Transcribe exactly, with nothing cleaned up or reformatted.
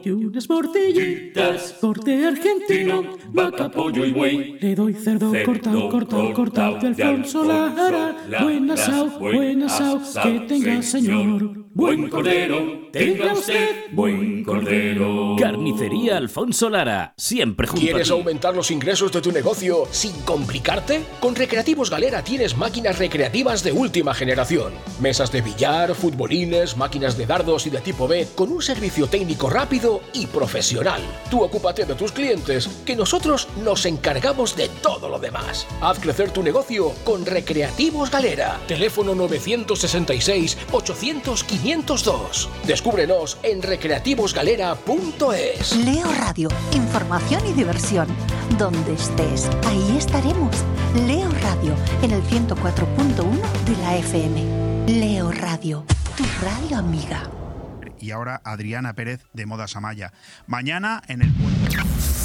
Y unas mortillitas, corte argentino, vaca, pollo y buey. Le doy cerdo, cerdo cortado, cortado, cortado de Alfonso Lara. Buen asao, buen asao, que tenga señor. Buen cordero, tenga usted buen cordero. Carnicería Alfonso Lara, siempre junto a ti. ¿Quieres aumentar los ingresos de tu negocio sin complicarte? Con Recreativos Galera tienes máquinas recreativas de última generación. Mesas de billar, futbolines, máquinas de dardos y de tipo B, con un servicio técnico rápido y profesional. Tú ocúpate de tus clientes, que nosotros nos encargamos de todo lo demás. Haz crecer tu negocio con Recreativos Galera. Teléfono nueve seis seis, ochocientos, quinientos dos. Descúbrenos en recreativos galera punto es. Leo Radio, información y diversión. Donde estés, ahí estaremos. Leo Radio, en el ciento cuatro punto uno de la F M. Leo Radio, tu radio amiga. Y ahora Adriana Pérez de Modas Amaya. Mañana en el